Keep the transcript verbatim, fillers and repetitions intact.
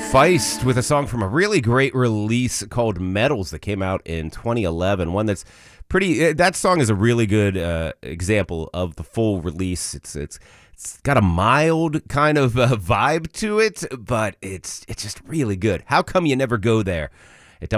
Feist with a song from a really great release called Metals that came out in twenty eleven. One that's pretty. That song is a really good uh, example of the full release. It's it's it's got a mild kind of uh, vibe to it, but it's it's just really good. How Come You Never Go There